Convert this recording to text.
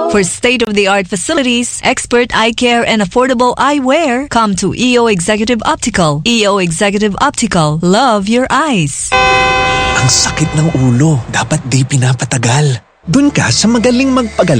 For state-of-the-art facilities, expert eye care, and affordable eyewear, come to EO Executive Optical. EO Executive Optical. Love your eyes. Ang sakit ng ulo. Dapat di pinapatagal. Dun ka sa magaling magpagaling.